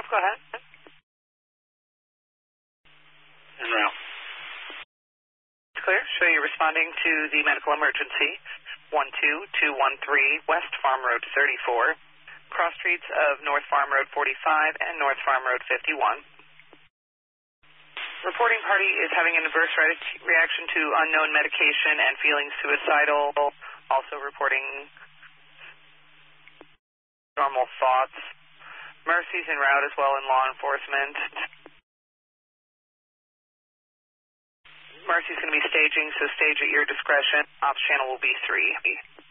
Go ahead. En route. It's clear. Show you responding to the medical emergency. 12213 West Farm Road 34. Cross streets of North Farm Road 45 and North Farm Road 51. Reporting party is having an adverse reaction to unknown medication and feeling suicidal. Also reporting normal thoughts. Mercy's en route as well in law enforcement. Mercy's going to be staging, so stage at your discretion. Ops channel will be 3.